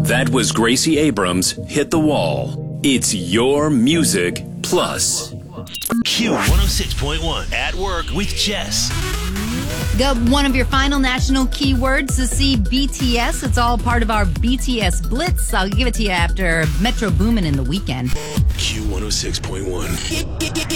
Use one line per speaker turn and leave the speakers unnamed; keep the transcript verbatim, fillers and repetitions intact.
That was Gracie Abrams, Hit the Wall. It's your music plus.
Q one oh six point one, At Work with Jess.
Got one of your final national keywords to see B T S. It's all part of our B T S Blitz. I'll give it to you after Metro Boomin' in the Weekend.
Q one oh six point one.